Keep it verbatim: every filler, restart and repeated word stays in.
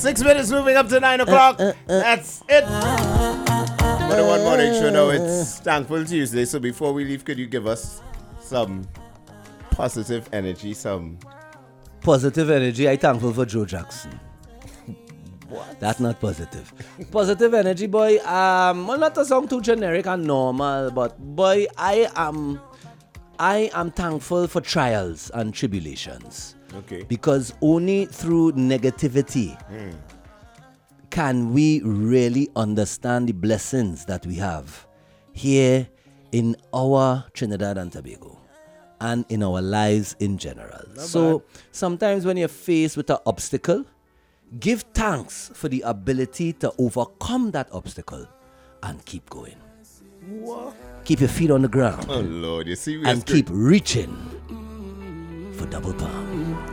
Six minutes moving up to nine o'clock. Uh, uh, uh, That's it. For the One Morning Show, now it's Thankful Tuesday. So before we leave, could you give us some positive energy, some... Positive energy, I'm thankful for Joe Jackson. What? That's not positive. Positive energy, boy. Um, well, not to sound too generic and normal, but boy, I am, I am thankful for trials and tribulations. Okay. Because only through negativity mm. can we really understand the blessings that we have here in our Trinidad and Tobago and in our lives in general. Not so bad. Sometimes when you're faced with an obstacle, give thanks for the ability to overcome that obstacle and keep going. What? Keep your feet on the ground. Oh Lord, you see, and keep reaching for double palm.